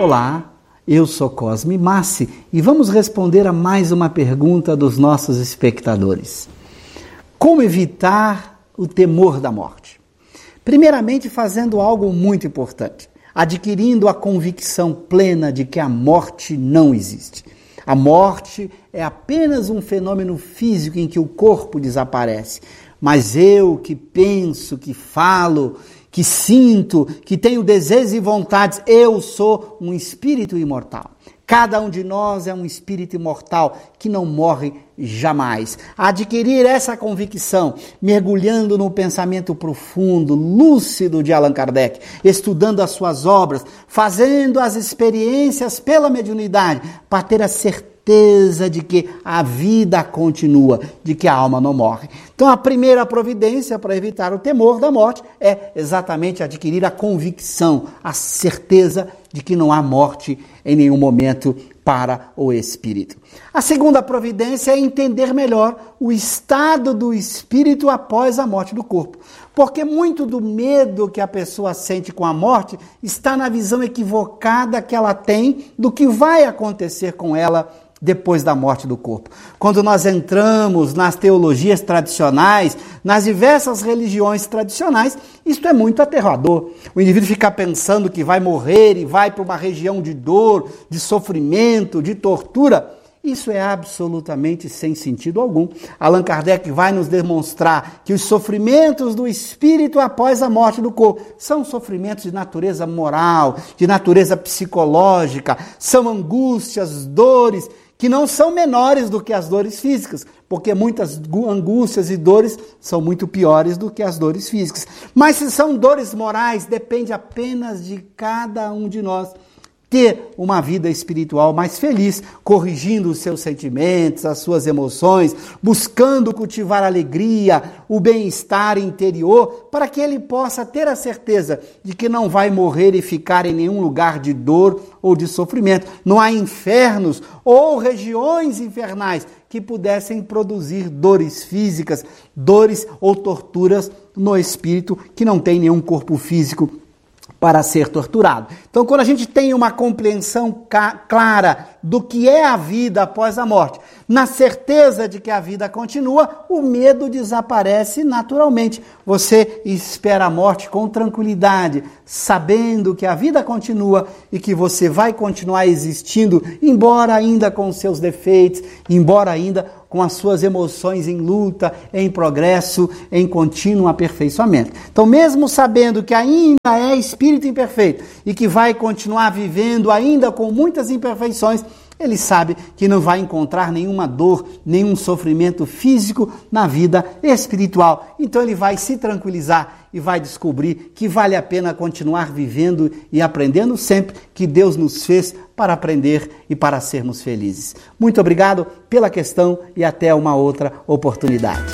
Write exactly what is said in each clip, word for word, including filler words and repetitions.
Olá, eu sou Cosme Massi e vamos responder a mais uma pergunta dos nossos espectadores. Como evitar o temor da morte? Primeiramente, fazendo algo muito importante, adquirindo a convicção plena de que a morte não existe. A morte é apenas um fenômeno físico em que o corpo desaparece, mas eu que penso, que falo, que sinto, que tenho desejos e vontades, eu sou um espírito imortal. Cada um de nós é um espírito imortal que não morre jamais. Adquirir essa convicção, mergulhando no pensamento profundo, lúcido de Allan Kardec, estudando as suas obras, fazendo as experiências pela mediunidade, para ter a certeza de que a vida continua, de que a alma não morre. Então a primeira providência para evitar o temor da morte é exatamente adquirir a convicção, a certeza de que não há morte em nenhum momento para o espírito. A segunda providência é entender melhor o estado do espírito após a morte do corpo. Porque muito do medo que a pessoa sente com a morte está na visão equivocada que ela tem do que vai acontecer com ela depois da morte do corpo. Quando nós entramos nas teologias tradicionais, nas diversas religiões tradicionais, isso é muito aterrador. O indivíduo fica pensando que vai morrer e vai para uma região de dor, de sofrimento, de tortura. Isso é absolutamente sem sentido algum. Allan Kardec vai nos demonstrar que os sofrimentos do espírito após a morte do corpo são sofrimentos de natureza moral, de natureza psicológica, são angústias, dores, que não são menores do que as dores físicas, porque muitas angústias e dores são muito piores do que as dores físicas. Mas se são dores morais, depende apenas de cada um de nós ter uma vida espiritual mais feliz, corrigindo os seus sentimentos, as suas emoções, buscando cultivar a alegria, o bem-estar interior, para que ele possa ter a certeza de que não vai morrer e ficar em nenhum lugar de dor ou de sofrimento. Não há infernos ou regiões infernais que pudessem produzir dores físicas, dores ou torturas no espírito que não tem nenhum corpo físico para ser torturado. Então, quando a gente tem uma compreensão clara do que é a vida após a morte, na certeza de que a vida continua, o medo desaparece naturalmente. Você espera a morte com tranquilidade, sabendo que a vida continua e que você vai continuar existindo, embora ainda com seus defeitos, embora ainda com as suas emoções em luta, em progresso, em contínuo aperfeiçoamento. Então, mesmo sabendo que ainda é espírito imperfeito e que vai continuar vivendo ainda com muitas imperfeições, ele sabe que não vai encontrar nenhuma dor, nenhum sofrimento físico na vida espiritual. Então ele vai se tranquilizar e vai descobrir que vale a pena continuar vivendo e aprendendo sempre que Deus nos fez para aprender e para sermos felizes. Muito obrigado pela questão e até uma outra oportunidade.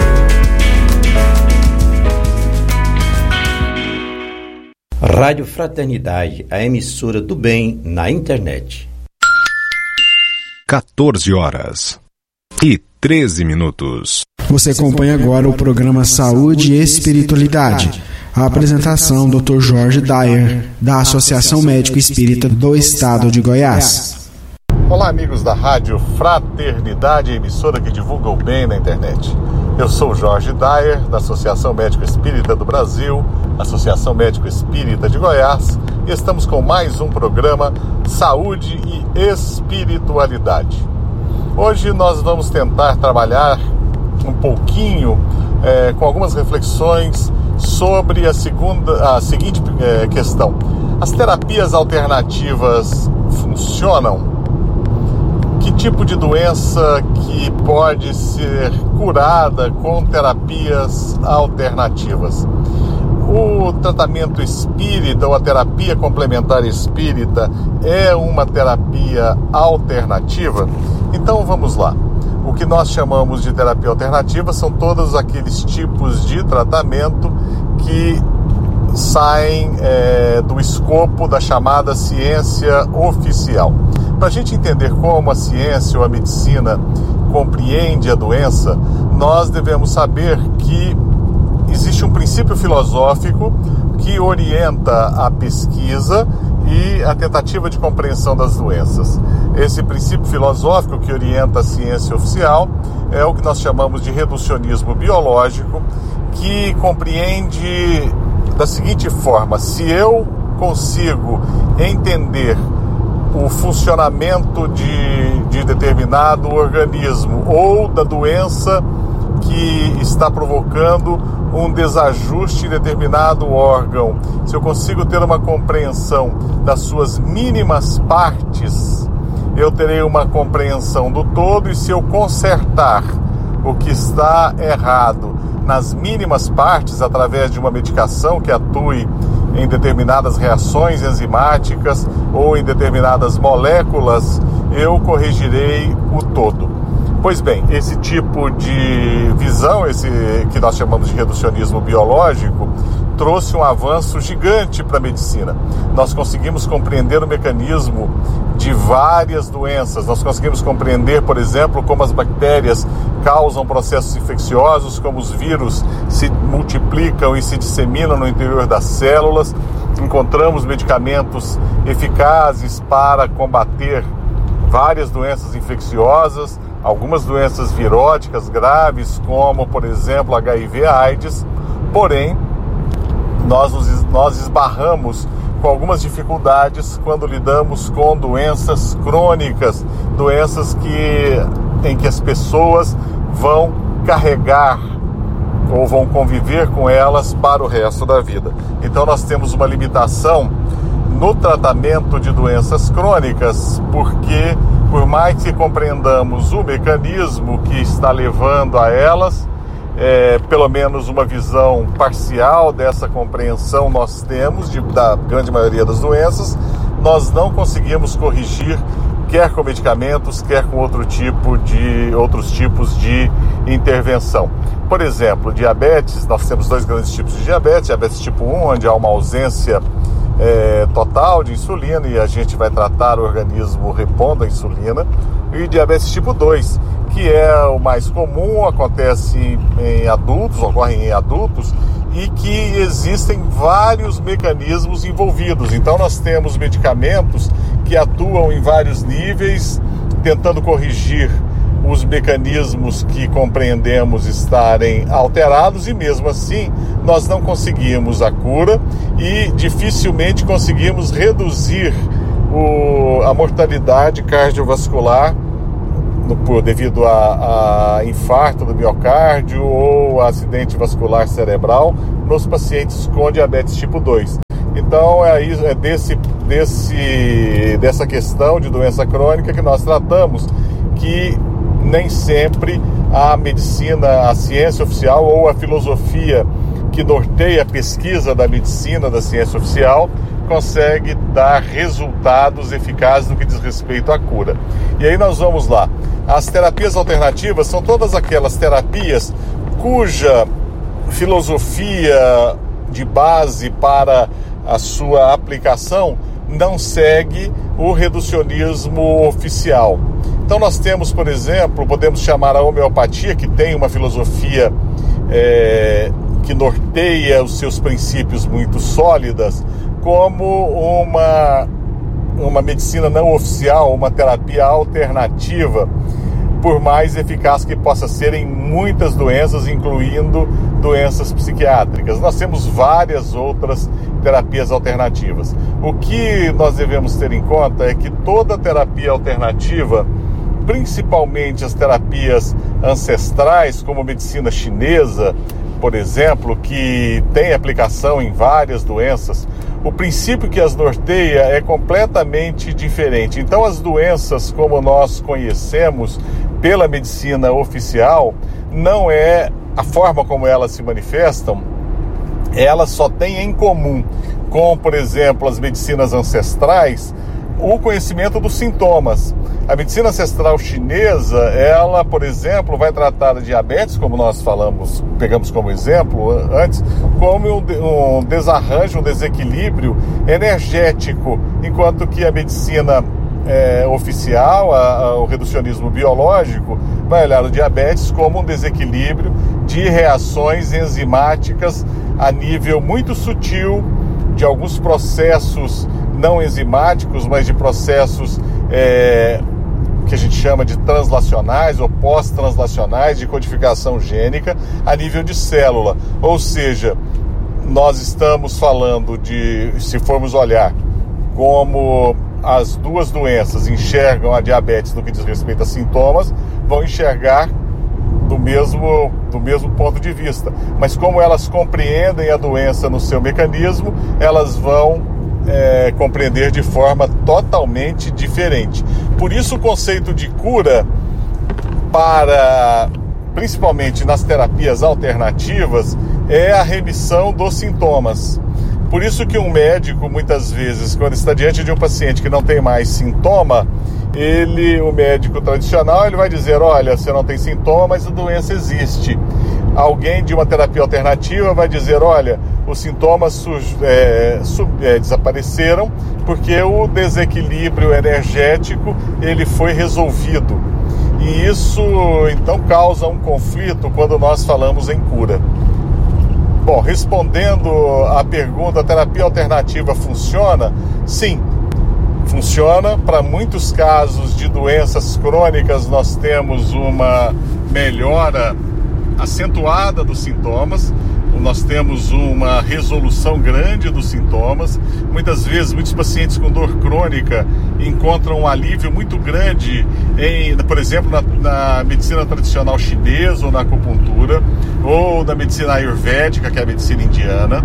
Rádio Fraternidade, a emissora do bem na internet. quatorze horas e treze minutos. Você acompanha agora o programa Saúde e Espiritualidade. A apresentação doutor Jorge Dyer, da Associação Médico Espírita do Estado de Goiás. Olá, amigos da Rádio Fraternidade, emissora que divulga o bem na internet. Eu sou Jorge Dyer, da Associação Médico Espírita do Brasil, Associação Médico Espírita de Goiás, e estamos com mais um programa Saúde e Espiritualidade. Hoje nós vamos tentar trabalhar um pouquinho é, com algumas reflexões sobre a, segunda, a seguinte é, questão. As terapias alternativas funcionam? Que tipo de doença que pode ser curada com terapias alternativas? O tratamento espírita ou a terapia complementar espírita é uma terapia alternativa? Então vamos lá. O que nós chamamos de terapia alternativa são todos aqueles tipos de tratamento que saem é, do escopo da chamada ciência oficial. Para a gente entender como a ciência ou a medicina compreende a doença, nós devemos saber que existe um princípio filosófico que orienta a pesquisa e a tentativa de compreensão das doenças. Esse princípio filosófico que orienta a ciência oficial é o que nós chamamos de reducionismo biológico, que compreende da seguinte forma: se eu consigo entender o funcionamento de, de determinado organismo ou da doença que está provocando um desajuste em determinado órgão, se eu consigo ter uma compreensão das suas mínimas partes, eu terei uma compreensão do todo, e se eu consertar o que está errado nas mínimas partes, através de uma medicação que atue em determinadas reações enzimáticas ou em determinadas moléculas, eu corrigirei o todo. Pois bem, esse tipo de visão, esse que nós chamamos de reducionismo biológico, trouxe um avanço gigante para a medicina. Nós conseguimos compreender o mecanismo de várias doenças. Nós conseguimos compreender, por exemplo, como as bactérias causam processos infecciosos, como os vírus se multiplicam e se disseminam no interior das células. Encontramos medicamentos eficazes para combater várias doenças infecciosas, algumas doenças viróticas graves, como, por exemplo, H I V AIDS. Porém, nós, nos, nós esbarramos com algumas dificuldades quando lidamos com doenças crônicas, doenças que, em que as pessoas vão carregar ou vão conviver com elas para o resto da vida. Então nós temos uma limitação no tratamento de doenças crônicas, porque por mais que compreendamos o mecanismo que está levando a elas, é, pelo menos uma visão parcial dessa compreensão nós temos de, da grande maioria das doenças, nós não conseguimos corrigir, quer com medicamentos, quer com outro tipo de, outros tipos de intervenção. Por exemplo, diabetes, nós temos dois grandes tipos de diabetes: diabetes tipo um, onde há uma ausência É, total de insulina e a gente vai tratar o organismo repondo a insulina, e diabetes tipo dois, que é o mais comum, acontece em adultos, ocorre em adultos, e que existem vários mecanismos envolvidos. Então nós temos medicamentos que atuam em vários níveis, tentando corrigir os mecanismos que compreendemos estarem alterados, e mesmo assim nós não conseguimos a cura e dificilmente conseguimos reduzir o, a mortalidade cardiovascular no, por, devido a, a infarto do miocárdio ou acidente vascular cerebral nos pacientes com diabetes tipo dois. Então é, isso, é desse, desse, dessa questão de doença crônica que nós tratamos, que nem sempre a medicina, a ciência oficial ou a filosofia que norteia a pesquisa da medicina, da ciência oficial, consegue dar resultados eficazes no que diz respeito à cura. E aí nós vamos lá. As terapias alternativas são todas aquelas terapias cuja filosofia de base para a sua aplicação não segue o reducionismo oficial. Então nós temos, por exemplo, podemos chamar a homeopatia, que tem uma filosofia é, que norteia os seus princípios muito sólidas, como uma, uma medicina não oficial, uma terapia alternativa, por mais eficaz que possa ser em muitas doenças, incluindo doenças psiquiátricas. Nós temos várias outras terapias alternativas. O que nós devemos ter em conta é que toda terapia alternativa, principalmente as terapias ancestrais, como a medicina chinesa, por exemplo, que tem aplicação em várias doenças, o princípio que as norteia é completamente diferente. Então, as doenças como nós conhecemos pela medicina oficial, não é a forma como elas se manifestam, elas só têm em comum com, por exemplo, as medicinas ancestrais, o conhecimento dos sintomas. A medicina ancestral chinesa, ela, por exemplo, vai tratar a diabetes, como nós falamos, pegamos como exemplo antes, como um desarranjo, um desequilíbrio energético, enquanto que a medicina é, oficial, a, a, o reducionismo biológico, vai olhar o diabetes como um desequilíbrio de reações enzimáticas a nível muito sutil de alguns processos não enzimáticos, mas de processos é, que a gente chama de translacionais ou pós-translacionais de codificação gênica a nível de célula. Ou seja, nós estamos falando de, se formos olhar como as duas doenças enxergam a diabetes no que diz respeito a sintomas, vão enxergar do mesmo, do mesmo ponto de vista. Mas como elas compreendem a doença no seu mecanismo, elas vão é, compreender de forma totalmente diferente. Por isso o conceito de cura, para, principalmente nas terapias alternativas, é a remissão dos sintomas. Por isso que um médico, muitas vezes, quando está diante de um paciente que não tem mais sintoma, ele, o médico tradicional, ele vai dizer, olha, você não tem sintoma, mas a doença existe. Alguém de uma terapia alternativa vai dizer, olha, os sintomas su, é, su, é, desapareceram porque o desequilíbrio energético ele foi resolvido. E isso, então, causa um conflito quando nós falamos em cura. Bom, respondendo à pergunta, a terapia alternativa funciona? Sim, funciona. Para muitos casos de doenças crônicas, nós temos uma melhora acentuada dos sintomas, nós temos uma resolução grande dos sintomas. Muitas vezes, muitos pacientes com dor crônica encontram um alívio muito grande, em, por exemplo, na, na medicina tradicional chinesa ou na acupuntura, ou na medicina ayurvédica, que é a medicina indiana.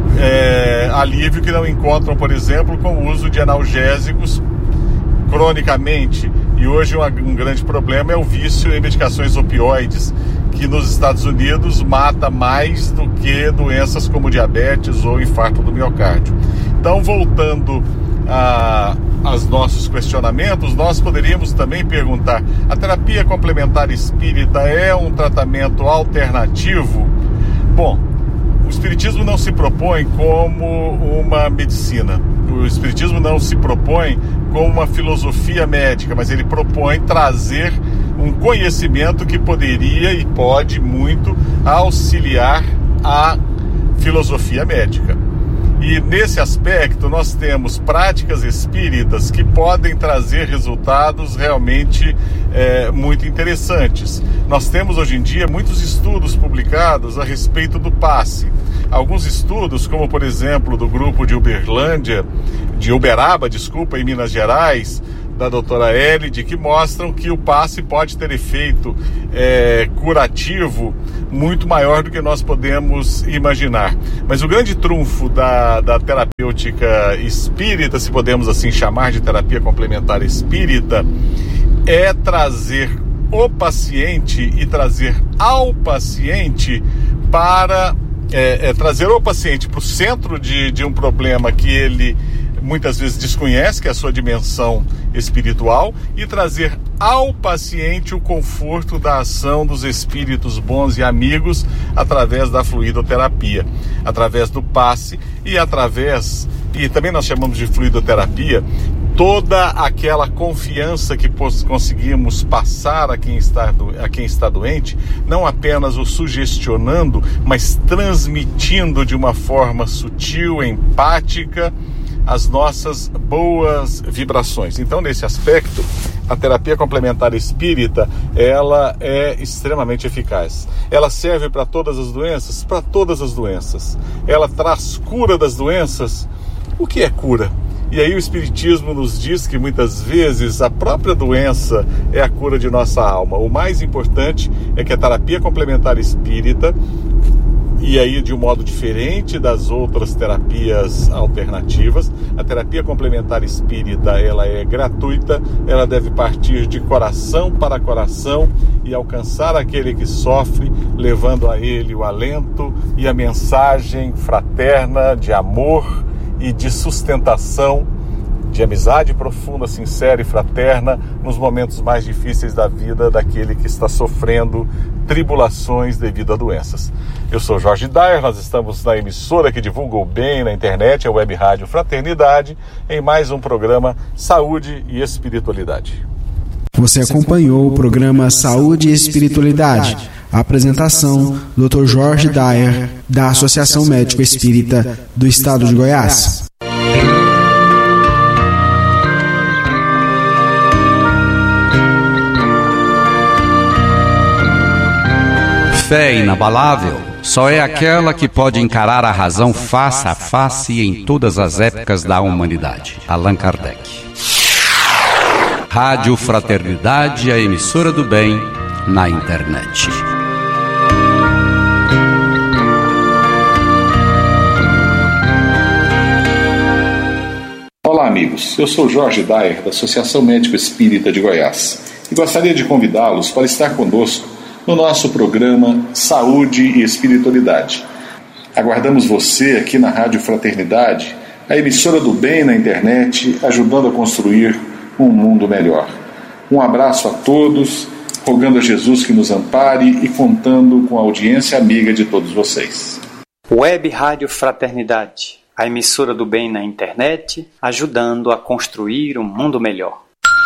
É, alívio que não encontram, por exemplo, com o uso de analgésicos cronicamente. E hoje um, um grande problema é o vício em medicações opioides, que nos Estados Unidos mata mais do que doenças como diabetes ou infarto do miocárdio. Então, voltando a, aos nossos questionamentos, nós poderíamos também perguntar: a terapia complementar espírita é um tratamento alternativo? Bom, o espiritismo não se propõe como uma medicina. O espiritismo não se propõe como uma filosofia médica, mas ele propõe trazer um conhecimento que poderia e pode muito auxiliar a filosofia médica. E nesse aspecto nós temos práticas espíritas que podem trazer resultados realmente é, muito interessantes. Nós temos hoje em dia muitos estudos publicados a respeito do passe. Alguns estudos, como por exemplo do grupo de Uberlândia, de Uberaba, desculpa, em Minas Gerais, da doutora Elide, que mostram que o passe pode ter efeito é, curativo muito maior do que nós podemos imaginar. Mas o grande trunfo da, da terapêutica espírita, se podemos assim chamar de terapia complementar espírita, é trazer o paciente e trazer ao paciente para... É, é trazer o paciente para o centro de, de um problema que ele muitas vezes desconhece, que é a sua dimensão espiritual, e trazer ao paciente o conforto da ação dos espíritos bons e amigos através da fluidoterapia, através do passe e através, e também nós chamamos de fluidoterapia, toda aquela confiança que conseguimos passar a quem está, a quem está doente, não apenas o sugestionando, mas transmitindo de uma forma sutil, empática, as nossas boas vibrações. Então, nesse aspecto, a terapia complementar espírita, ela é extremamente eficaz. Ela serve para todas as doenças? Para todas as doenças. Ela traz cura das doenças? O que é cura? E aí o Espiritismo nos diz que muitas vezes a própria doença é a cura de nossa alma. O mais importante é que a terapia complementar espírita, e aí de um modo diferente das outras terapias alternativas, a terapia complementar espírita, ela é gratuita, ela deve partir de coração para coração e alcançar aquele que sofre, levando a ele o alento e a mensagem fraterna de amor e de sustentação, de amizade profunda, sincera e fraterna nos momentos mais difíceis da vida daquele que está sofrendo tribulações devido a doenças. Eu sou Jorge Dyer, nós estamos na emissora que divulga o bem na internet, a Web Rádio Fraternidade, em mais um programa Saúde e Espiritualidade. Você acompanhou o programa Saúde e Espiritualidade. A apresentação, doutor Jorge Dyer, da Associação Médico Espírita do Estado de Goiás. Fé inabalável só é aquela que pode encarar a razão face a face em todas as épocas da humanidade. Allan Kardec. Rádio Fraternidade, a emissora do bem na internet. Olá, amigos. Eu sou Jorge Dyer, da Associação Médico Espírita de Goiás, e gostaria de convidá-los para estar conosco no nosso programa Saúde e Espiritualidade. Aguardamos você aqui na Rádio Fraternidade, a emissora do bem na internet, ajudando a construir um mundo melhor. Um abraço a todos, rogando a Jesus que nos ampare e contando com a audiência amiga de todos vocês. Web Rádio Fraternidade, a emissora do bem na internet, ajudando a construir um mundo melhor.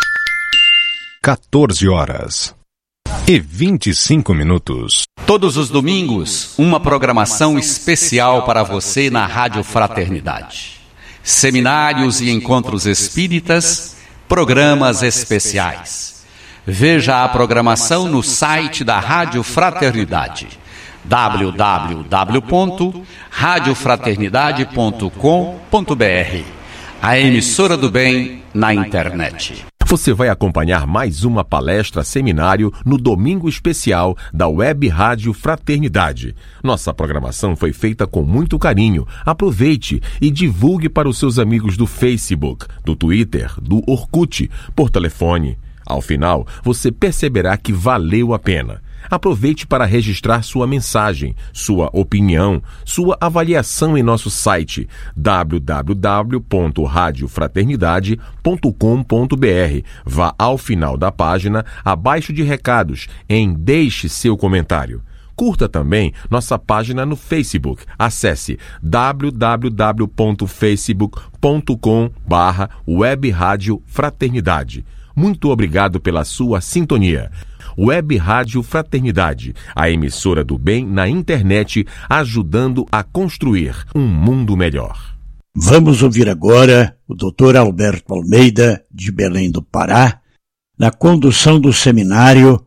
quatorze horas e vinte e cinco minutos. Todos os domingos, uma programação especial para você na Rádio Fraternidade. Seminários e encontros espíritas, programas especiais. Veja a programação no site da Rádio Fraternidade, w w w ponto rádio fraternidade ponto com ponto b r, a emissora do bem na internet. Você vai acompanhar mais uma palestra seminário no Domingo Especial da Web Rádio Fraternidade. Nossa programação foi feita com muito carinho. Aproveite e divulgue para os seus amigos do Facebook, do Twitter, do Orkut, por telefone. Ao final, você perceberá que valeu a pena. Aproveite para registrar sua mensagem, sua opinião, sua avaliação em nosso site w w w ponto rádio fraternidade ponto com ponto b r. Vá ao final da página, abaixo de recados, em Deixe seu comentário. Curta também nossa página no Facebook. Acesse w w w ponto facebook ponto com barra web rádio fraternidade. Muito obrigado pela sua sintonia. Web Rádio Fraternidade, a emissora do bem na internet, ajudando a construir um mundo melhor. Vamos ouvir agora o doutor Alberto Almeida, de Belém do Pará, na condução do seminário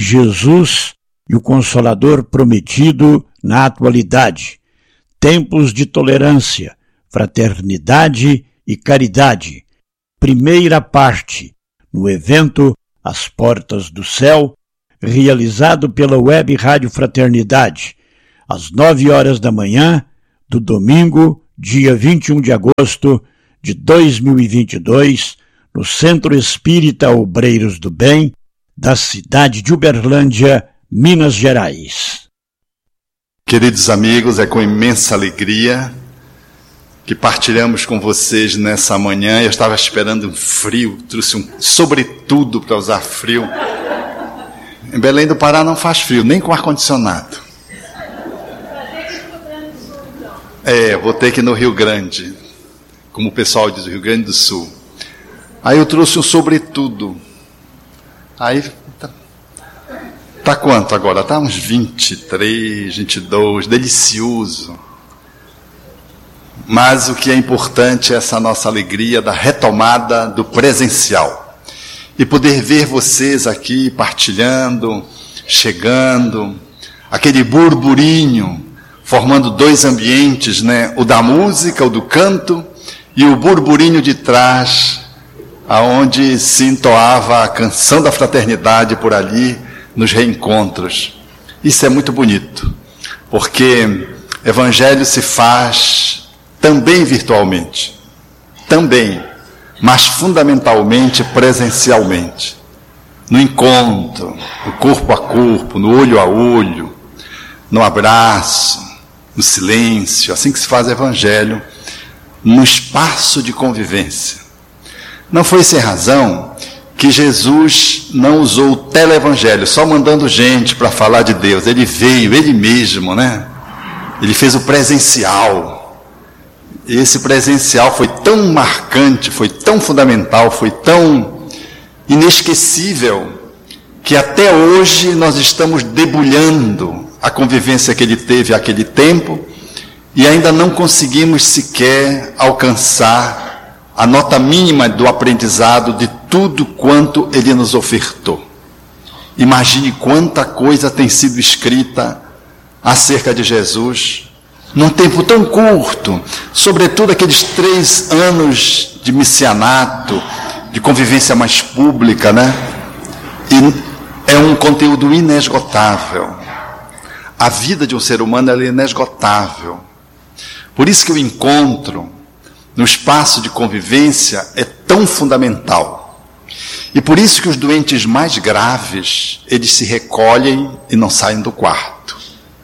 Jesus e o Consolador Prometido na Atualidade, Tempos de Tolerância, Fraternidade e Caridade, primeira parte, no evento As Portas do Céu, realizado pela Web Rádio Fraternidade, às nove horas da manhã do domingo, dia vinte e um de agosto de dois mil e vinte e dois, no Centro Espírita Obreiros do Bem, da cidade de Uberlândia, Minas Gerais. Queridos amigos, é com imensa alegria que partilhamos com vocês nessa manhã. Eu estava esperando um frio, trouxe um sobretudo para usar frio. Em Belém do Pará não faz frio, nem com ar-condicionado. É, vou ter que ir no Rio Grande, como o pessoal diz, o Rio Grande do Sul. Aí eu trouxe um sobretudo. Aí, tá, tá quanto agora? Tá uns vinte e três, vinte e dois, delicioso. Mas o que é importante é essa nossa alegria da retomada do presencial. E poder ver vocês aqui partilhando, chegando, aquele burburinho, formando dois ambientes, né? O da música, o do canto, e o burburinho de trás, aonde se entoava a canção da fraternidade por ali, nos reencontros. Isso é muito bonito, porque evangelho se faz também virtualmente, também, mas fundamentalmente presencialmente, no encontro, no corpo a corpo, no olho a olho, no abraço, no silêncio, assim que se faz evangelho, no espaço de convivência. Não foi sem razão que Jesus não usou o televangelho, só mandando gente para falar de Deus. Ele veio, ele mesmo, né? Ele fez o presencial. Esse presencial foi tão marcante, foi tão fundamental, foi tão inesquecível, que até hoje nós estamos debulhando a convivência que ele teve àquele tempo e ainda não conseguimos sequer alcançar a nota mínima do aprendizado de tudo quanto ele nos ofertou. Imagine quanta coisa tem sido escrita acerca de Jesus num tempo tão curto, sobretudo aqueles três anos de missionato, de convivência mais pública, né? E é um conteúdo inesgotável. A vida de um ser humano ela é inesgotável. Por isso que o encontro no espaço de convivência é tão fundamental. E por isso que os doentes mais graves, eles se recolhem e não saem do quarto.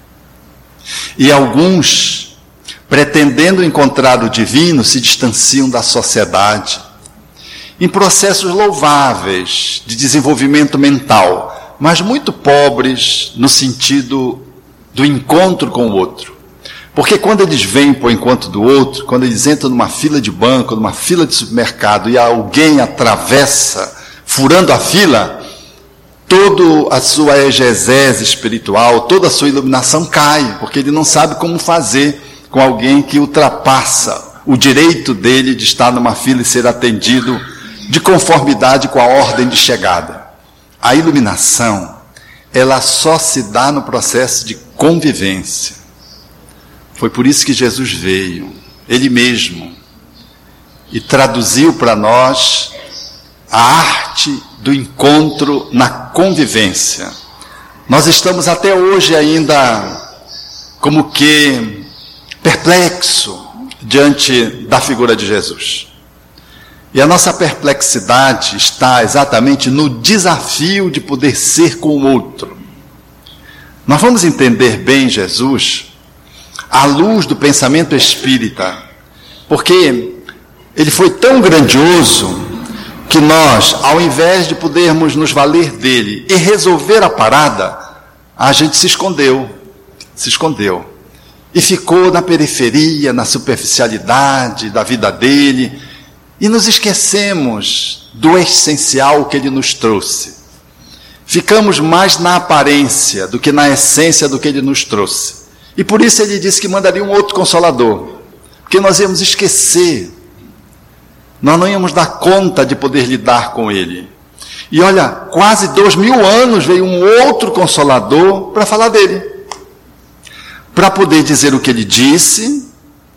E alguns, pretendendo encontrar o divino, se distanciam da sociedade, em processos louváveis de desenvolvimento mental, mas muito pobres no sentido do encontro com o outro. Porque quando eles vêm para o encontro do outro, quando eles entram numa fila de banco, numa fila de supermercado, e alguém atravessa, furando a fila, toda a sua exegese espiritual, toda a sua iluminação cai, porque ele não sabe como fazer com alguém que ultrapassa o direito dele de estar numa fila e ser atendido de conformidade com a ordem de chegada. A iluminação, ela só se dá no processo de convivência. Foi por isso que Jesus veio, ele mesmo, e traduziu para nós a arte do encontro na convivência. Nós estamos até hoje ainda como que perplexo diante da figura de Jesus. E a nossa perplexidade está exatamente no desafio de poder ser com o outro. Nós vamos entender bem Jesus à luz do pensamento espírita, porque ele foi tão grandioso que nós, ao invés de podermos nos valer dele e resolver a parada, a gente se escondeu, se escondeu. E ficou na periferia, na superficialidade da vida dele, e nos esquecemos do essencial que ele nos trouxe. Ficamos mais na aparência do que na essência do que ele nos trouxe. E por isso ele disse que mandaria um outro consolador, porque nós íamos esquecer, nós não íamos dar conta de poder lidar com ele. E olha, quase dois mil anos veio um outro consolador para falar dele, para poder dizer o que ele disse,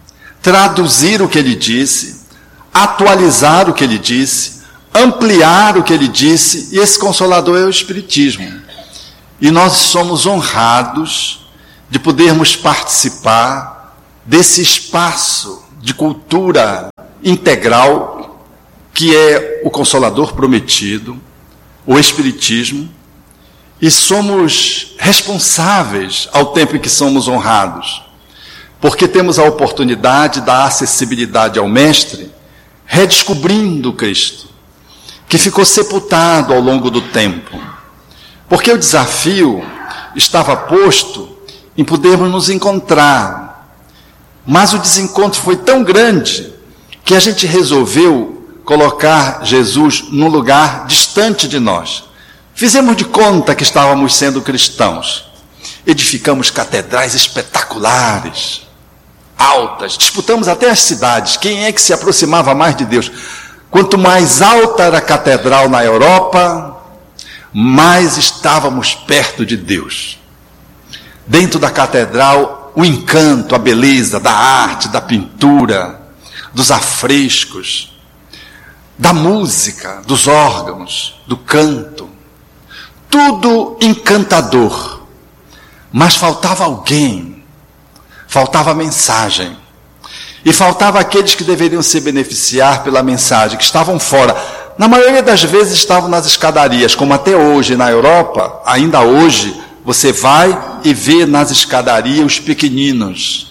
traduzir o que ele disse, atualizar o que ele disse, ampliar o que ele disse, e esse consolador é o Espiritismo. E nós somos honrados de podermos participar desse espaço de cultura integral que é o Consolador Prometido, o Espiritismo, e somos responsáveis ao tempo em que somos honrados, porque temos a oportunidade da acessibilidade ao Mestre, redescobrindo Cristo, que ficou sepultado ao longo do tempo, porque o desafio estava posto em podermos nos encontrar, mas o desencontro foi tão grande que a gente resolveu colocar Jesus num lugar distante de nós. Fizemos de conta que estávamos sendo cristãos, edificamos catedrais espetaculares, altas, disputamos até as cidades, quem é que se aproximava mais de Deus? Quanto mais alta era a catedral na Europa, mais estávamos perto de Deus. Dentro da catedral, o encanto, a beleza da arte, da pintura, dos afrescos, da música, dos órgãos, do canto, tudo encantador. Mas faltava alguém, faltava a mensagem, e faltava aqueles que deveriam se beneficiar pela mensagem, que estavam fora. Na maioria das vezes estavam nas escadarias, como até hoje na Europa, ainda hoje, você vai e vê nas escadarias os pequeninos.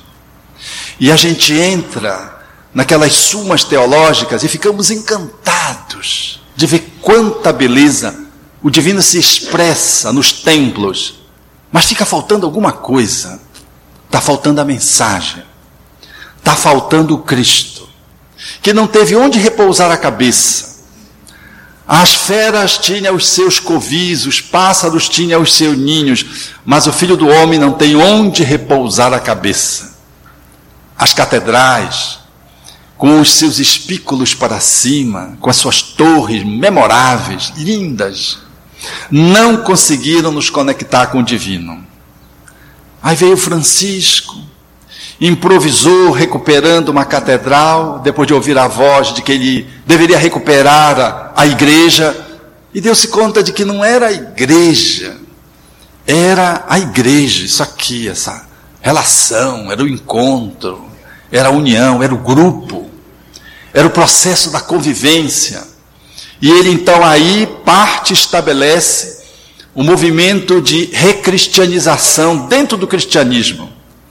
E a gente entra naquelas sumas teológicas e ficamos encantados de ver quanta beleza o divino se expressa nos templos. Mas fica faltando alguma coisa. Está faltando a mensagem. Está faltando o Cristo, que não teve onde repousar a cabeça. As feras tinham os seus covis, os pássaros tinham os seus ninhos, mas o Filho do Homem não tem onde repousar a cabeça. As catedrais, com os seus espículos para cima, com as suas torres memoráveis, lindas, não conseguiram nos conectar com o divino. Aí veio Francisco, improvisou recuperando uma catedral, depois de ouvir a voz de que ele deveria recuperar a, a igreja, e deu-se conta de que não era a igreja, era a igreja, isso aqui, essa relação, era o encontro, era a união, era o grupo, era o processo da convivência. E ele então aí parte e estabelece um movimento de recristianização dentro do cristianismo,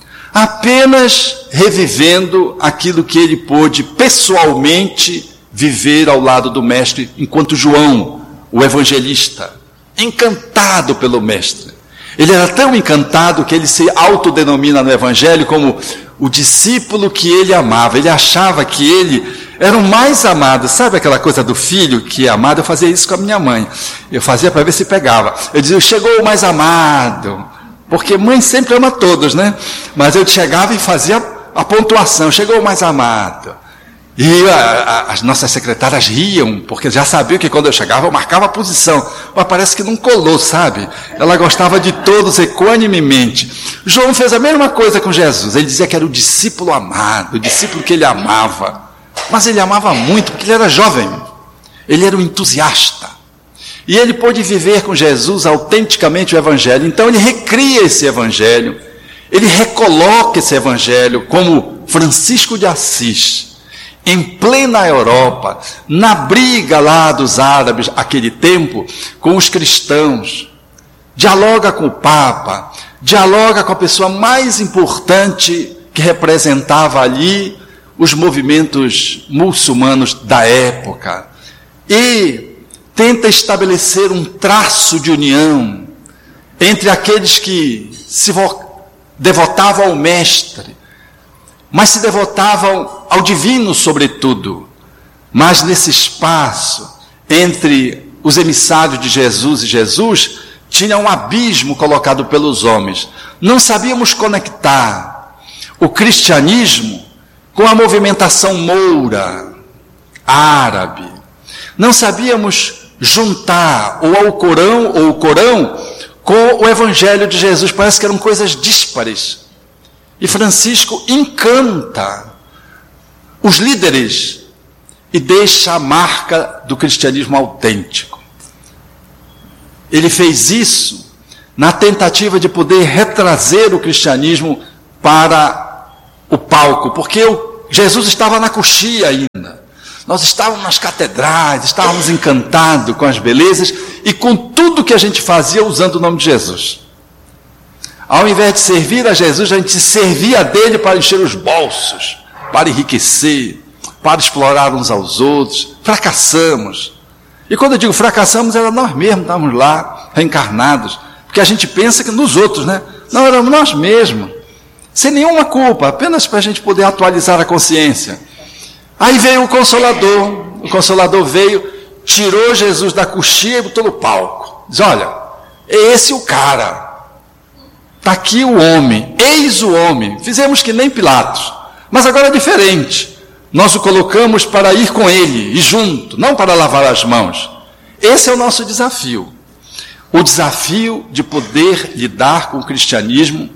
apenas revivendo aquilo que ele pôde pessoalmente viver ao lado do mestre, enquanto João, o evangelista, encantado pelo mestre. Ele era tão encantado que ele se autodenomina no evangelho como o discípulo que ele amava. Ele achava que ele era o mais amado. Sabe aquela coisa do filho que é amado? Eu fazia isso com a minha mãe. Eu fazia para ver se pegava. Eu dizia, chegou o mais amado. Porque mãe sempre ama todos, né? Mas eu chegava e fazia a pontuação. Chegou o mais amado. E a, a, as nossas secretárias riam, porque já sabiam que quando eu chegava eu marcava a posição. Mas parece que não colou, sabe? Ela gostava de todos equanimemente. João fez a mesma coisa com Jesus. Ele dizia que era o discípulo amado, o discípulo que ele amava. Mas ele amava muito, porque ele era jovem. Ele era um entusiasta. E ele pôde viver com Jesus autenticamente o evangelho. Então ele recria esse evangelho. Ele recoloca esse evangelho como Francisco de Assis, em plena Europa, na briga lá dos árabes, aquele tempo, com os cristãos. Dialoga com o Papa, dialoga com a pessoa mais importante que representava ali os movimentos muçulmanos da época. E tenta estabelecer um traço de união entre aqueles que se devotavam ao mestre, mas se devotavam ao divino sobretudo. Mas nesse espaço entre os emissários de Jesus e Jesus, tinha um abismo colocado pelos homens. Não sabíamos conectar o cristianismo com a movimentação moura, árabe. Não sabíamos juntar ou ao Corão ou o Corão com o Evangelho de Jesus. Parece que eram coisas díspares. E Francisco encanta os líderes e deixa a marca do cristianismo autêntico. Ele fez isso na tentativa de poder retrazer o cristianismo para o palco, porque o Jesus estava na coxia ainda. Nós estávamos nas catedrais, estávamos encantados com as belezas e com tudo que a gente fazia usando o nome de Jesus. Ao invés de servir a Jesus, a gente servia dele para encher os bolsos, para enriquecer, para explorar uns aos outros. Fracassamos. E quando eu digo fracassamos, era nós mesmos, estávamos lá, reencarnados. Porque a gente pensa que nos outros, né? Não, éramos nós mesmos. Sem nenhuma culpa, apenas para a gente poder atualizar a consciência. Aí veio o Consolador. O Consolador veio, tirou Jesus da coxia e botou no palco. Diz, olha, é esse o cara. Está aqui o homem, eis o homem. Fizemos que nem Pilatos, mas agora é diferente. Nós o colocamos para ir com ele, e junto, não para lavar as mãos. Esse é o nosso desafio. O desafio de poder lidar com o cristianismo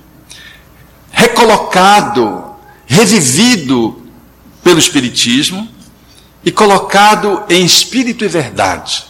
recolocado, revivido pelo Espiritismo e colocado em espírito e verdade,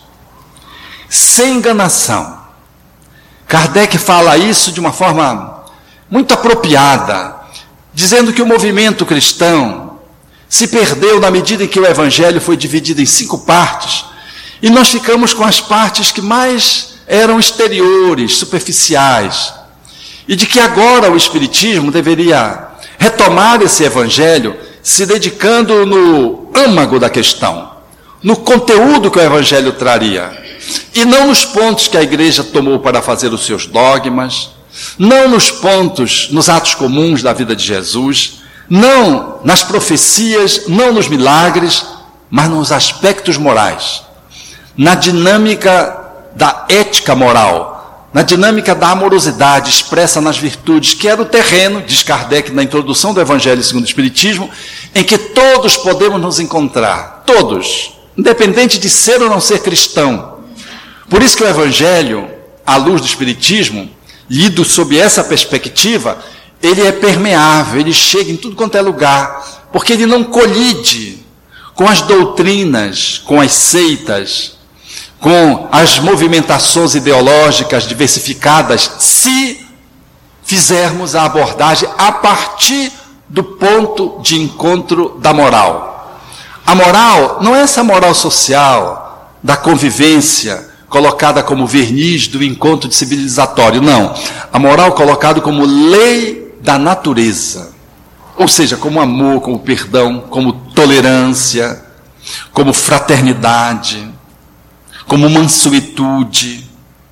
sem enganação. Kardec fala isso de uma forma muito apropriada, dizendo que o movimento cristão se perdeu na medida em que o Evangelho foi dividido em cinco partes, e nós ficamos com as partes que mais eram exteriores, superficiais, e de que agora o Espiritismo deveria retomar esse Evangelho, se dedicando no âmago da questão, no conteúdo que o Evangelho traria, e não nos pontos que a igreja tomou para fazer os seus dogmas, não nos pontos, nos atos comuns da vida de Jesus, não nas profecias, não nos milagres, mas nos aspectos morais, na dinâmica da ética moral, na dinâmica da amorosidade expressa nas virtudes, que era o terreno, diz Kardec na introdução do Evangelho segundo o Espiritismo, em que todos podemos nos encontrar, todos, independente de ser ou não ser cristão. Por isso que o Evangelho, à luz do Espiritismo, lido sob essa perspectiva, ele é permeável, ele chega em tudo quanto é lugar, porque ele não colide com as doutrinas, com as seitas, com as movimentações ideológicas diversificadas, se fizermos a abordagem a partir do ponto de encontro da moral. A moral não é essa moral social, da convivência, colocada como verniz do encontro civilizatório, não. A moral colocada como lei da natureza, ou seja, como amor, como perdão, como tolerância, como fraternidade, como mansuetude,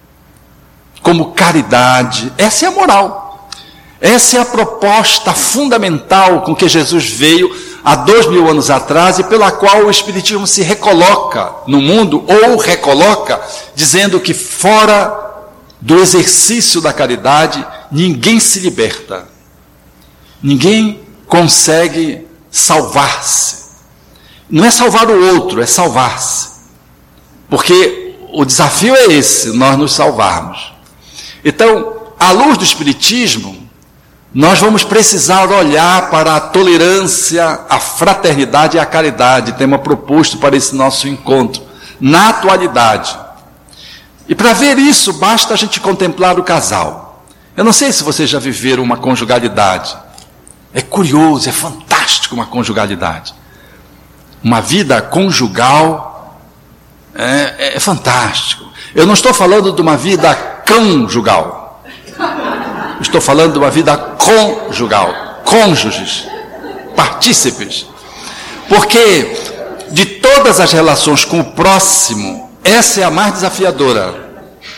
como caridade. Essa é a moral. Essa é a proposta fundamental com que Jesus veio há dois mil anos atrás e pela qual o Espiritismo se recoloca no mundo, ou recoloca, dizendo que fora do exercício da caridade, ninguém se liberta. Ninguém consegue salvar-se. Não é salvar o outro, é salvar-se. Porque o desafio é esse, nós nos salvarmos. Então, à luz do Espiritismo, nós vamos precisar olhar para a tolerância, a fraternidade e a caridade, tema proposto para esse nosso encontro, na atualidade. E para ver isso, basta a gente contemplar o casal. Eu não sei se vocês já viveram uma conjugalidade. É curioso, é fantástico uma conjugalidade. Uma vida conjugal é, é, é fantástico. Eu não estou falando de uma vida conjugal. Estou falando de uma vida conjugal, cônjuges, partícipes. Porque de todas as relações com o próximo, essa é a mais desafiadora.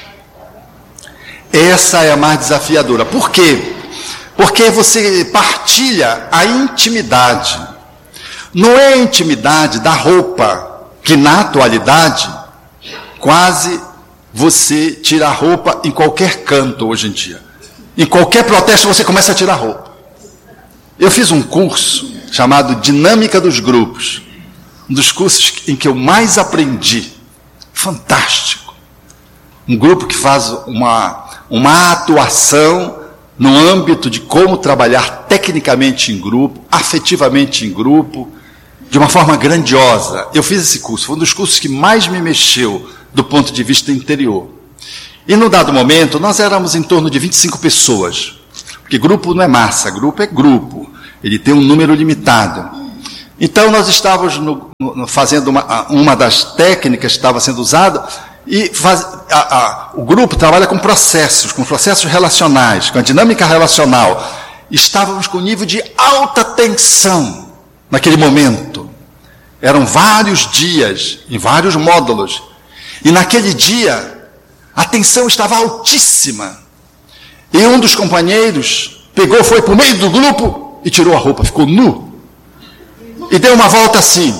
Essa é a mais desafiadora. Por quê? Porque você partilha a intimidade. Não é a intimidade da roupa, que na atualidade, quase você tira a roupa em qualquer canto hoje em dia. Em qualquer protesto você começa a tirar roupa. Eu fiz um curso chamado Dinâmica dos Grupos. Um dos cursos em que eu mais aprendi. Fantástico. Um grupo que faz uma, uma atuação no âmbito de como trabalhar tecnicamente em grupo, afetivamente em grupo, de uma forma grandiosa. Eu fiz esse curso. Foi um dos cursos que mais me mexeu do ponto de vista interior. E no dado momento, nós éramos em torno de vinte e cinco pessoas. Porque grupo não é massa, grupo é grupo. Ele tem um número limitado. Então, nós estávamos no, no, fazendo uma, uma das técnicas que estava sendo usada, e faz, a, a, o grupo trabalha com processos, com processos relacionais, com a dinâmica relacional. Estávamos com um nível de alta tensão naquele momento. Eram vários dias, em vários módulos. E naquele dia, a tensão estava altíssima. E um dos companheiros pegou, foi para o meio do grupo e tirou a roupa, ficou nu. E deu uma volta assim,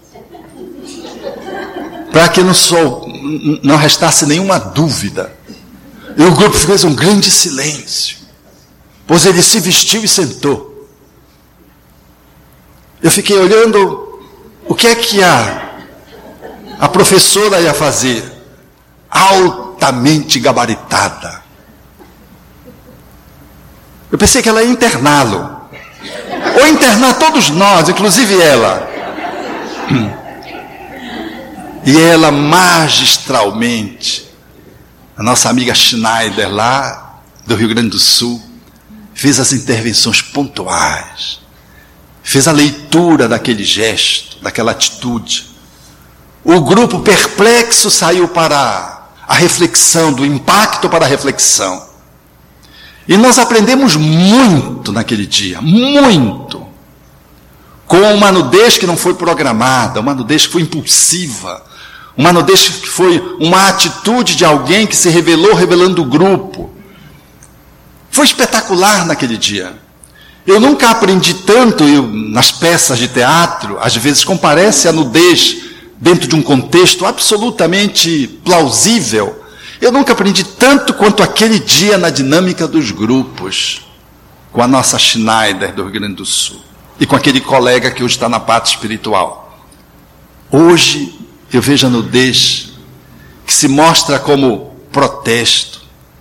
para que não, sou, não restasse nenhuma dúvida. E o grupo fez um grande silêncio, pois ele se vestiu e sentou. Eu fiquei olhando, o que é que a, a professora ia fazer? Altamente gabaritada. Eu pensei que ela ia interná-lo, ou internar todos nós, inclusive ela. E ela magistralmente, a nossa amiga Schneider lá do Rio Grande do Sul, fez as intervenções pontuais, fez a leitura daquele gesto, daquela atitude. O grupo perplexo saiu para a reflexão, do impacto para a reflexão. E nós aprendemos muito naquele dia, muito. Com uma nudez que não foi programada, uma nudez que foi impulsiva, uma nudez que foi uma atitude de alguém que se revelou revelando o grupo. Foi espetacular naquele dia. Eu nunca aprendi tanto, eu, nas peças de teatro, às vezes comparece a nudez dentro de um contexto absolutamente plausível. Eu nunca aprendi tanto quanto aquele dia na dinâmica dos grupos, com a nossa Schneider do Rio Grande do Sul, e com aquele colega que hoje está na parte espiritual. Hoje eu vejo a nudez que se mostra como protesto,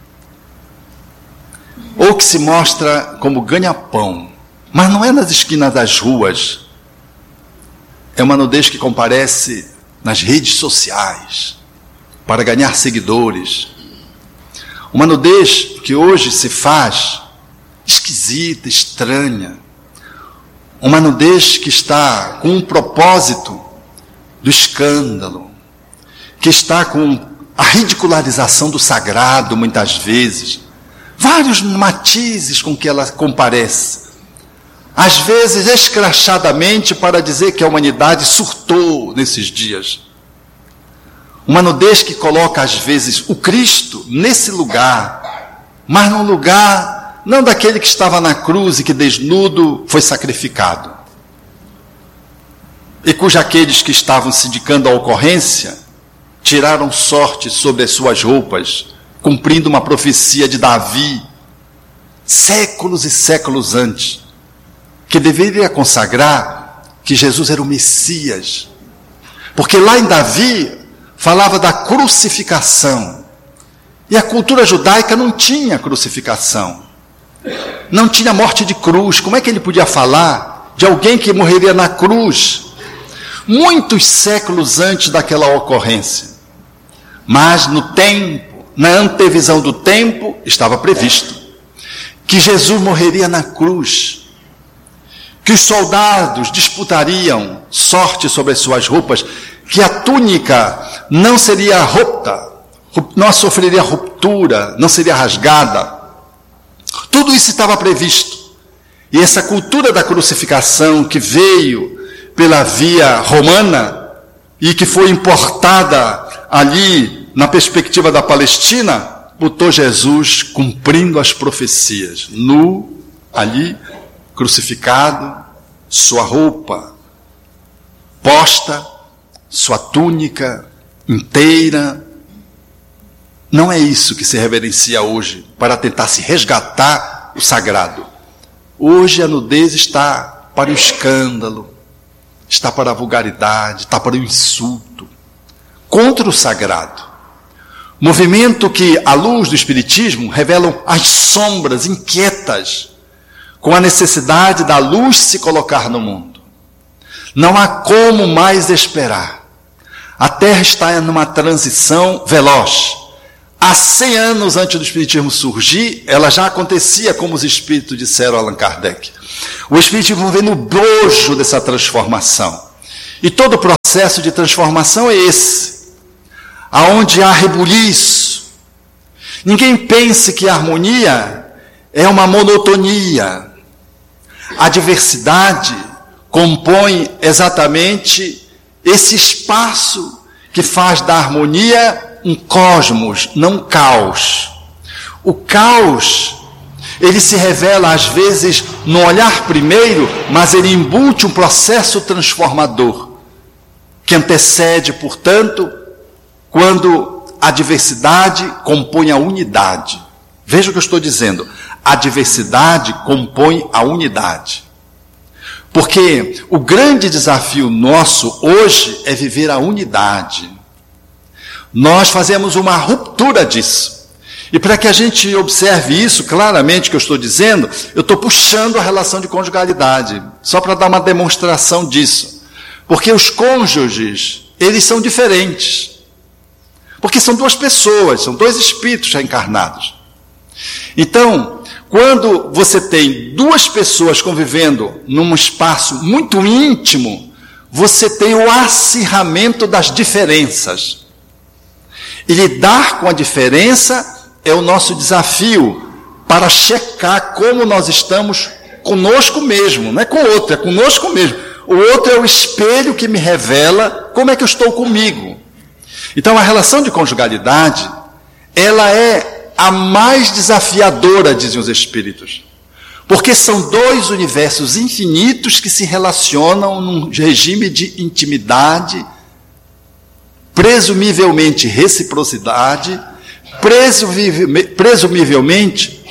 ou que se mostra como ganha-pão, mas não é nas esquinas das ruas. É uma nudez que comparece nas redes sociais para ganhar seguidores. Uma nudez que hoje se faz esquisita, estranha. Uma nudez que está com um propósito do escândalo, que está com a ridicularização do sagrado, muitas vezes. Vários matizes com que ela comparece. Às vezes escrachadamente para dizer que a humanidade surtou nesses dias. Uma nudez que coloca às vezes o Cristo nesse lugar, mas num lugar não daquele que estava na cruz e que desnudo foi sacrificado. E cuja aqueles que estavam se indicando a ocorrência tiraram sorte sobre as suas roupas, cumprindo uma profecia de Davi, séculos e séculos antes, que deveria consagrar que Jesus era o Messias. Porque lá em Davi falava da crucificação. E a cultura judaica não tinha crucificação. Não tinha morte de cruz. Como é que ele podia falar de alguém que morreria na cruz? Muitos séculos antes daquela ocorrência. Mas no tempo, na antevisão do tempo, estava previsto que Jesus morreria na cruz, que os soldados disputariam sorte sobre as suas roupas, que a túnica não seria rota, não sofreria ruptura, não seria rasgada. Tudo isso estava previsto. E essa cultura da crucificação que veio pela via romana e que foi importada ali na perspectiva da Palestina, botou Jesus cumprindo as profecias, nu, ali, crucificado, sua roupa posta, sua túnica inteira. Não é isso que se reverencia hoje, para tentar se resgatar o sagrado. Hoje a nudez está para o escândalo, está para a vulgaridade, está para o insulto, contra o sagrado. Movimento que, à luz do Espiritismo, revelam as sombras inquietas com a necessidade da luz se colocar no mundo. Não há como mais esperar. A Terra está numa transição veloz. Há cem anos antes do Espiritismo surgir, ela já acontecia, como os Espíritos disseram a Allan Kardec. O Espiritismo vem no bojo dessa transformação. E todo o processo de transformação é esse, aonde há rebuliço. Ninguém pense que a harmonia é uma monotonia. A diversidade compõe exatamente esse espaço que faz da harmonia um cosmos, não um caos. O caos, ele se revela às vezes no olhar primeiro, mas ele embute um processo transformador, que antecede, portanto, quando a diversidade compõe a unidade. Veja o que eu estou dizendo. A diversidade compõe a unidade. Porque o grande desafio nosso hoje é viver a unidade. Nós fazemos uma ruptura disso. E para que a gente observe isso claramente, que eu estou dizendo, eu estou puxando a relação de conjugalidade, só para dar uma demonstração disso. Porque os cônjuges, eles são diferentes. Porque são duas pessoas, são dois espíritos reencarnados. Então, quando você tem duas pessoas convivendo num espaço muito íntimo, você tem o acirramento das diferenças. E lidar com a diferença é o nosso desafio para checar como nós estamos conosco mesmo, não é com o outro, é conosco mesmo. O outro é o espelho que me revela como é que eu estou comigo. Então, a relação de conjugalidade, ela é a mais desafiadora, dizem os espíritos, porque são dois universos infinitos que se relacionam num regime de intimidade presumivelmente reciprocidade, presumivelmente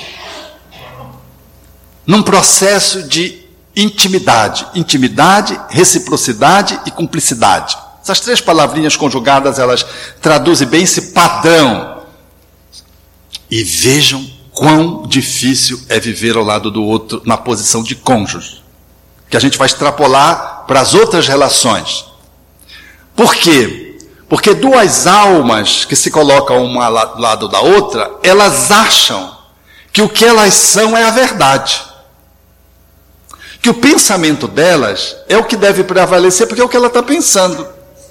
num processo de intimidade. Intimidade, reciprocidade e cumplicidade. Essas três palavrinhas conjugadas, elas traduzem bem esse padrão. E vejam quão difícil é viver ao lado do outro na posição de cônjuge, que a gente vai extrapolar para as outras relações. Por quê? Porque duas almas que se colocam uma ao lado da outra, elas acham que o que elas são é a verdade. Que o pensamento delas é o que deve prevalecer, porque é o que ela está pensando.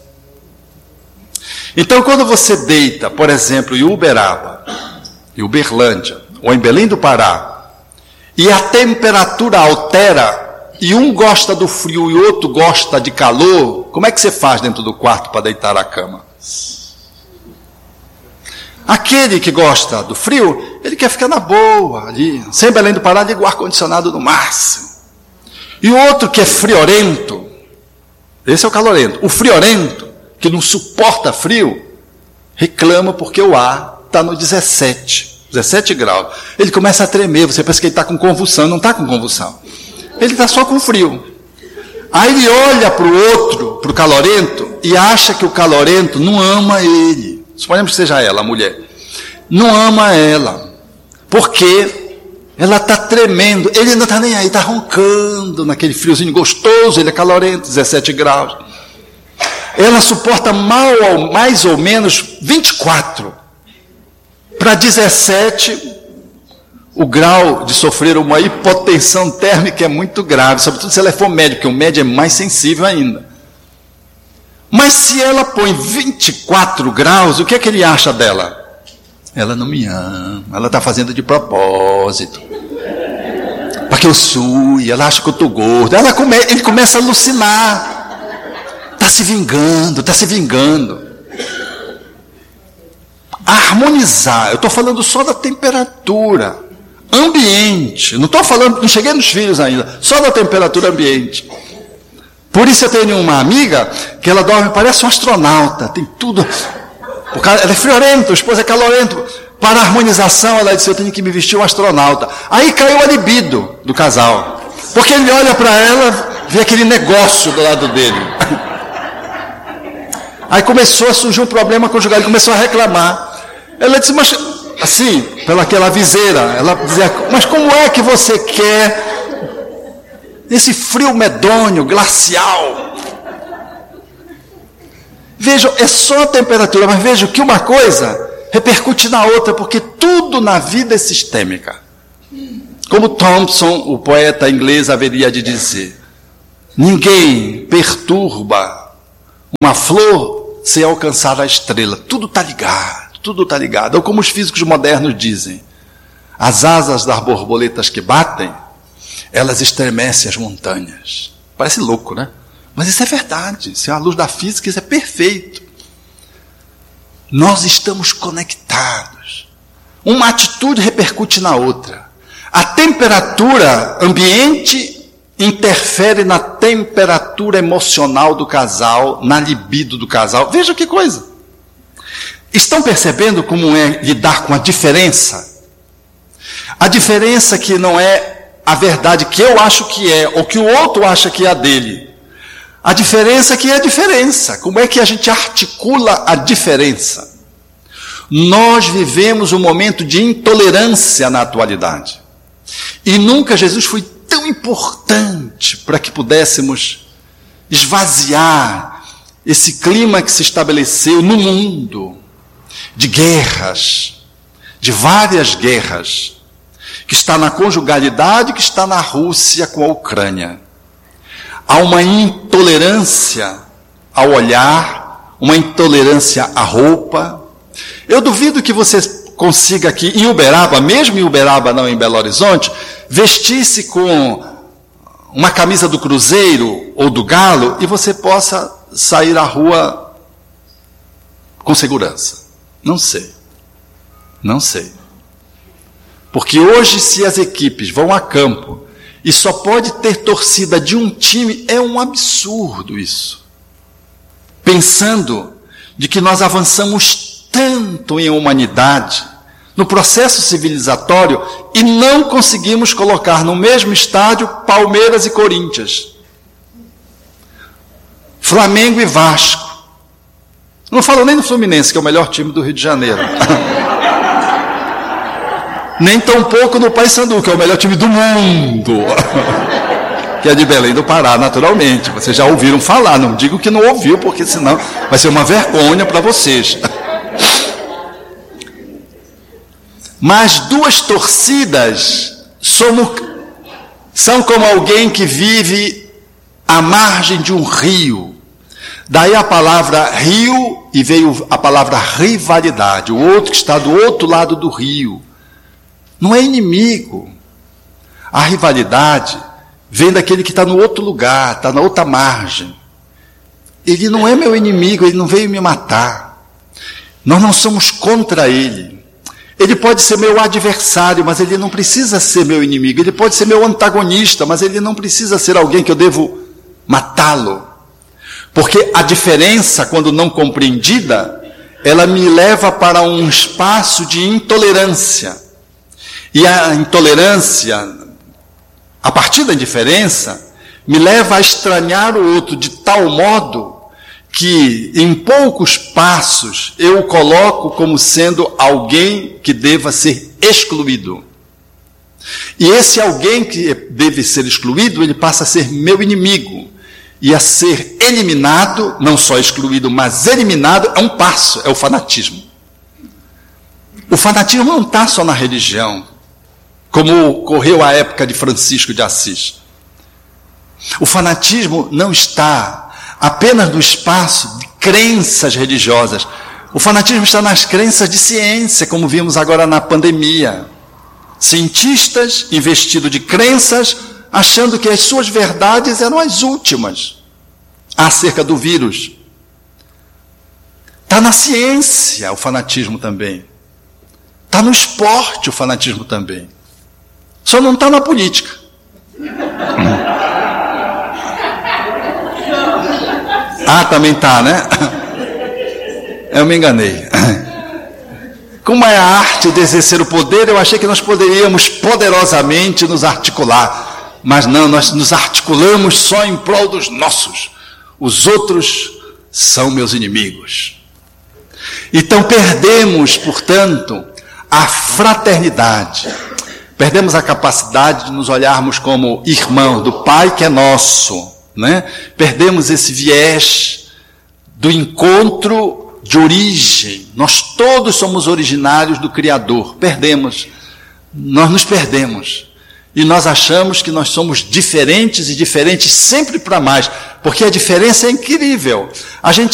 Então, quando você deita, por exemplo, em Uberaba, em Uberlândia, ou em Belém do Pará, e a temperatura altera, e um gosta do frio e o outro gosta de calor, como é que você faz dentro do quarto para deitar na cama? Aquele que gosta do frio, ele quer ficar na boa, ali, sem Belém do Pará, liga o ar-condicionado no máximo. E o outro que é friorento, esse é o calorento, o friorento, que não suporta frio, reclama porque o ar está no dezessete, dezessete graus. Ele começa a tremer, você pensa que ele está com convulsão, não está com convulsão. Ele está só com frio. Aí ele olha para o outro, para o calorento, e acha que o calorento não ama ele. Suponhamos que seja ela, a mulher. Não ama ela. Porque ela está tremendo. Ele não está nem aí, está roncando naquele friozinho gostoso, ele é calorento, dezessete graus. Ela suporta mal ou mais ou menos vinte e quatro. Para dezessete, o grau de sofrer uma hipotensão térmica é muito grave, sobretudo se ela for média, porque o médio é mais sensível ainda. Mas se ela põe vinte e quatro graus, o que é que ele acha dela? Ela não me ama, ela está fazendo de propósito. Para que eu sue, ela acha que eu estou gordo. Ela come, ele começa a alucinar. Está se vingando, está se vingando. Harmonizar, eu estou falando só da temperatura. Ambiente, não estou falando, não cheguei nos filhos ainda, só da temperatura ambiente. Por isso eu tenho uma amiga que ela dorme, parece um astronauta, tem tudo. O cara, ela é friorenta, o esposo é calorento. Para a harmonização, ela disse: eu tenho que me vestir um astronauta. Aí caiu a libido do casal, porque ele olha para ela, vê aquele negócio do lado dele. Aí começou a surgir um problema conjugal, ele começou a reclamar. Ela disse: mas assim, pela aquela viseira, ela dizia: mas como é que você quer esse frio medonho, glacial? Vejam, é só a temperatura, mas vejam que uma coisa repercute na outra, porque tudo na vida é sistêmica. Como Thompson, o poeta inglês, haveria de dizer: ninguém perturba uma flor sem alcançar a estrela. Tudo está ligado, tudo está ligado. Ou como os físicos modernos dizem: as asas das borboletas que batem, elas estremecem as montanhas. Parece louco, né? Mas isso é verdade, isso é a luz da física, isso é perfeito. Nós estamos conectados. Uma atitude repercute na outra. A temperatura ambiente interfere na temperatura emocional do casal, na libido do casal. Veja que coisa. Estão percebendo como é lidar com a diferença? A diferença que não é a verdade que eu acho que é, ou que o outro acha que é a dele. A diferença que é a diferença. Como é que a gente articula a diferença? Nós vivemos um momento de intolerância na atualidade. E nunca Jesus foi tão importante para que pudéssemos esvaziar esse clima que se estabeleceu no mundo de guerras, de várias guerras, que está na conjugalidade, que está na Rússia com a Ucrânia. Há uma intolerância ao olhar, uma intolerância à roupa. Eu duvido que você consiga aqui em Uberaba, mesmo em Uberaba, não em Belo Horizonte, vestir-se com uma camisa do Cruzeiro ou do Galo e você possa sair à rua com segurança. Não sei. Não sei. Porque hoje, se as equipes vão a campo e só pode ter torcida de um time, é um absurdo isso. Pensando de que nós avançamos tanto em humanidade, no processo civilizatório, e não conseguimos colocar no mesmo estádio Palmeiras e Corinthians, Flamengo e Vasco. Não falo nem do Fluminense, que é o melhor time do Rio de Janeiro. Nem tampouco no Paysandu, que é o melhor time do mundo. Que é de Belém do Pará, naturalmente. Vocês já ouviram falar, não digo que não ouviu, porque senão vai ser uma vergonha para vocês. Mas duas torcidas somos, são como alguém que vive à margem de um rio. Daí a palavra rio, e veio a palavra rivalidade, o outro que está do outro lado do rio. Não é inimigo. A rivalidade vem daquele que está no outro lugar, está na outra margem. Ele não é meu inimigo, ele não veio me matar. Nós não somos contra ele. Ele pode ser meu adversário, mas ele não precisa ser meu inimigo. Ele pode ser meu antagonista, mas ele não precisa ser alguém que eu devo matá-lo. Porque a diferença, quando não compreendida, ela me leva para um espaço de intolerância. E a intolerância, a partir da indiferença, me leva a estranhar o outro de tal modo que em poucos passos eu o coloco como sendo alguém que deva ser excluído. E esse alguém que deve ser excluído, ele passa a ser meu inimigo. E a ser eliminado, não só excluído, mas eliminado, é um passo, é o fanatismo. O fanatismo não está só na religião, como ocorreu à época de Francisco de Assis. O fanatismo não está apenas no espaço de crenças religiosas. O fanatismo está nas crenças de ciência, como vimos agora na pandemia. Cientistas investidos de crenças, achando que as suas verdades eram as últimas acerca do vírus. Está na ciência o fanatismo também. Está no esporte o fanatismo também. Só não está na política. Ah, também está, né? Eu me enganei. Como é a arte de exercer o poder, eu achei que nós poderíamos poderosamente nos articular. Mas não, nós nos articulamos só em prol dos nossos. Os outros são meus inimigos. Então perdemos, portanto, a fraternidade. Perdemos a capacidade de nos olharmos como irmãos do Pai que é nosso, né? Perdemos esse viés do encontro de origem. Nós todos somos originários do Criador. Perdemos. Nós nos perdemos. E nós achamos que nós somos diferentes e diferentes sempre para mais, porque a diferença é incrível. A gente